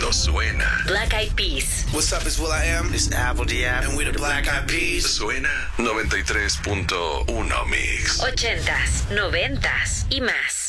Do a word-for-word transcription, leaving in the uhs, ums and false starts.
cuando suena. Black Eyed Peas. What's up, it's will.i.am. This is Apple Diab. And we're the Black Eyed Peas. Suena noventa y tres punto uno Mix. Ochentas, noventas y más.